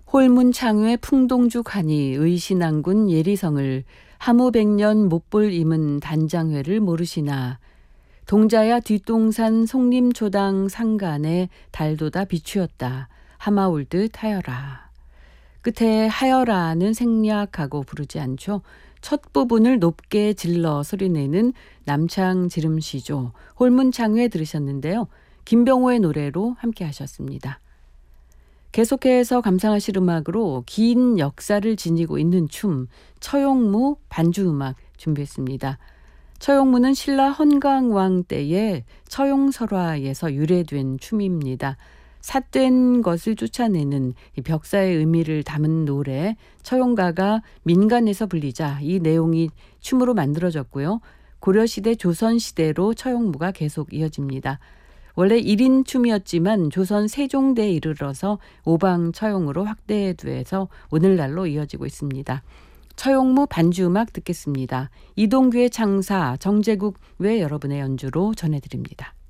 홀문창후의 풍동죽하니 의신왕군 예리성을 하무백년 못볼 임은 단장회를 모르시나. 동자야 뒷동산 송림초당 상간에 달도다 비추었다. 하마올 듯 하여라. 끝에 하여라는 생략하고 부르지 않죠. 첫 부분을 높게 질러 소리내는 남창 지름시조 홀문창후에 들으셨는데요. 김병호의 노래로 함께 하셨습니다. 계속해서 감상하실 음악으로 긴 역사를 지니고 있는 춤 처용무 반주음악 준비했습니다. 처용무는 신라 헌강왕 때의 처용설화에서 유래된 춤입니다. 삿된 것을 쫓아내는 벽사의 의미를 담은 노래 처용가가 민간에서 불리자 이 내용이 춤으로 만들어졌고요. 고려시대 조선시대로 처용무가 계속 이어집니다. 원래 1인 춤이었지만 조선 세종대에 이르러서 오방처용으로 확대돼서 오늘날로 이어지고 있습니다. 처용무 반주음악 듣겠습니다. 이동규의 창사, 정제국 외 여러분의 연주로 전해드립니다.